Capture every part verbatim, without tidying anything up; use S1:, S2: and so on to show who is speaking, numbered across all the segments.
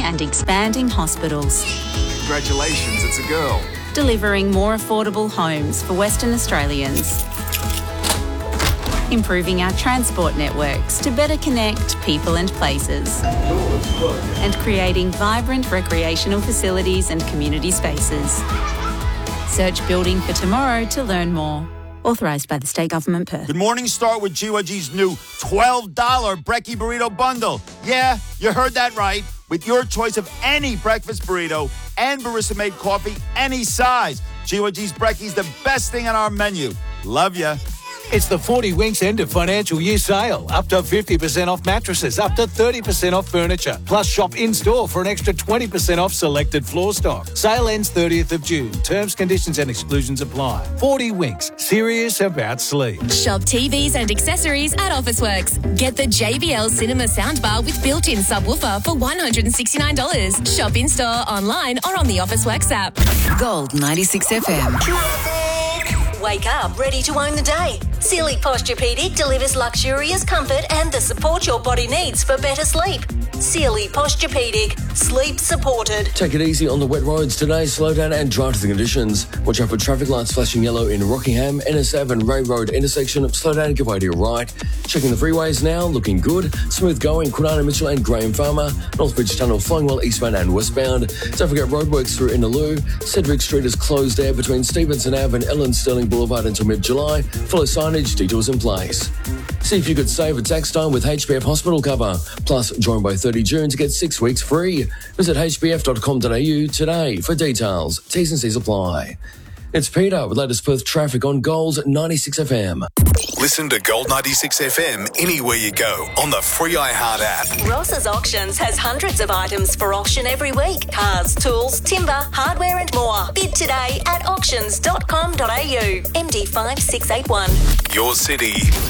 S1: and expanding hospitals.
S2: Congratulations, it's a girl.
S1: Delivering more affordable homes for Western Australians. Improving our transport networks to better connect people and places. And creating vibrant recreational facilities and community spaces. Search Building for Tomorrow to learn more. Authorised by the State Government, Perth.
S3: Good morning, start with G Y G's new twelve dollars Brekkie Burrito Bundle. Yeah, you heard that right. With your choice of any breakfast burrito and barista-made coffee, any size. G Y G's Brekkie's the best thing on our menu. Love ya.
S4: It's the forty Winks end of financial year sale. Up to fifty percent off mattresses, up to thirty percent off furniture. Plus shop in-store for an extra twenty percent off selected floor stock. Sale ends thirtieth of June. Terms, conditions and exclusions apply. forty Winks, serious about sleep.
S5: Shop T Vs and accessories at Officeworks. Get the J B L Cinema soundbar with built-in subwoofer for one hundred sixty-nine dollars. Shop in-store, online or on the Officeworks app.
S6: Gold ninety-six F M.
S7: Wake up ready to own the day. Sealy Posturepedic delivers luxurious comfort and the support your body needs for better sleep. Sealy Posturepedic. Sleep supported.
S8: Take it easy on the wet roads today. Slow down and drive to the conditions. Watch out for traffic lights flashing yellow in Rockingham, N S A and Ray Road intersection. Slow down and give way to your right. Checking the freeways now. Looking good. Smooth going. Kwinana Mitchell and Graham Farmer. Northbridge Tunnel flowing well eastbound and westbound. Don't forget roadworks through Innaloo. Cedric Street is closed there between Stevenson Ave and Ellen Sterling Boulevard until mid-July. Follow signage. Detours in place. See if you could save at tax time with H B F hospital cover. Plus, join by thirty June to get six weeks free. Visit h b f dot com dot a u today for details. T's and C's apply. It's Peter with latest Perth traffic on Gold ninety-six F M.
S2: Listen to Gold ninety-six F M anywhere you go on the free iHeart app.
S7: Ross's Auctions has hundreds of items for auction every week. Cars, tools, timber, hardware and more. Bid today at auctions dot com dot a u. M D five six eight one.
S2: Your city,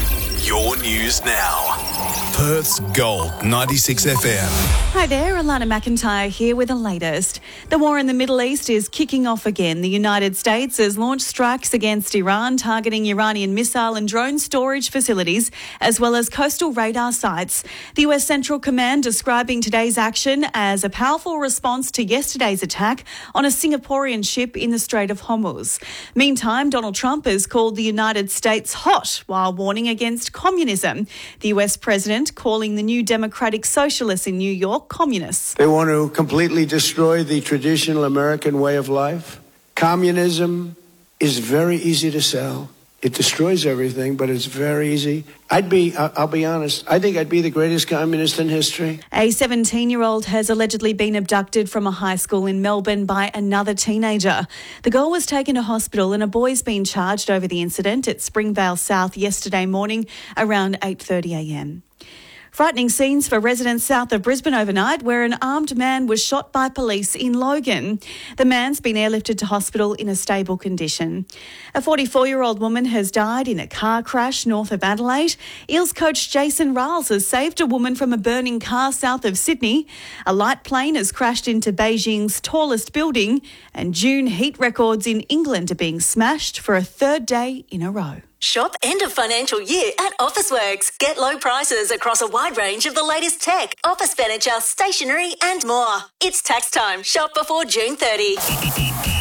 S2: your news now. Perth's Gold ninety-six F M.
S9: Hi there, Alana McIntyre here with the latest. The war in the Middle East is kicking off again. The United States has launched strikes against Iran, targeting Iranian missile and drone storage facilities, as well as coastal radar sites. The U S Central Command describing today's action as a powerful response to yesterday's attack on a Singaporean ship in the Strait of Hormuz. Meantime, Donald Trump has called the United States hot while warning against communism. The U S president calling the New Democratic Socialists in New York communists.
S10: They want to completely destroy the traditional American way of life. Communism is very easy to sell. It destroys everything, but it's very easy. I'd be, I'll be honest, I think I'd be the greatest communist in history.
S9: A seventeen-year-old has allegedly been abducted from a high school in Melbourne by another teenager. The girl was taken to hospital and a boy's been charged over the incident at Springvale South yesterday morning around eight thirty a m. Frightening scenes for residents south of Brisbane overnight, where an armed man was shot by police in Logan. The man's been airlifted to hospital in a stable condition. A forty-four-year-old woman has died in a car crash north of Adelaide. Eels coach Jason Riles has saved a woman from a burning car south of Sydney. A light plane has crashed into Beijing's tallest building, and June heat records in England are being smashed for a third day in a row.
S7: Shop end of financial year at Officeworks. Get low prices across a wide range of the latest tech, office furniture, stationery and more. It's tax time. Shop before June thirtieth.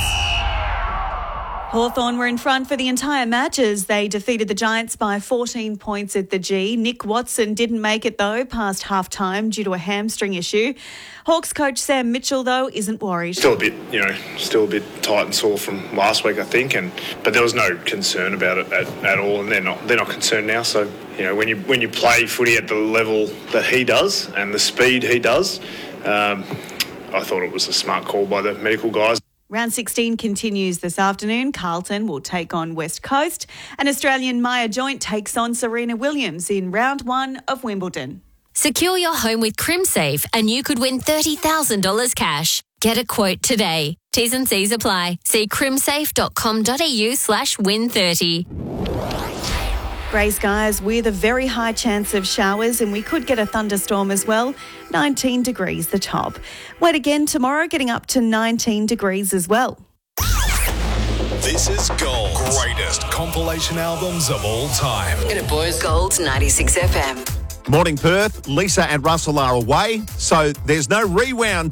S9: Hawthorn were in front for the entire match as they defeated the Giants by fourteen points at the G. Nick Watson didn't make it, though, past half-time due to a hamstring issue. Hawks coach Sam Mitchell, though, isn't worried.
S11: Still a bit, you know, still a bit tight and sore from last week, I think, and but there was no concern about it at, at all, and they're not they're not concerned now. So, you know, when you when you play footy at the level that he does and the speed he does, um, I thought it was a smart call by the medical guys.
S9: Round sixteen continues this afternoon. Carlton will take on West Coast, and Australian Maya Joint takes on Serena Williams in round one of Wimbledon.
S5: Secure your home with CrimSafe and you could win thirty thousand dollars cash. Get a quote today. T's and C's apply. See crimsafe dot com dot a u slash win thirty.
S9: Grey skies with a very high chance of showers, and we could get a thunderstorm as well. nineteen degrees the top. Wet again tomorrow, getting up to nineteen degrees as well.
S2: This is Gold's greatest compilation albums of all time.
S6: Get it, boys. Gold ninety-six F M.
S3: Morning, Perth. Lisa and Russell are away, so there's no rewound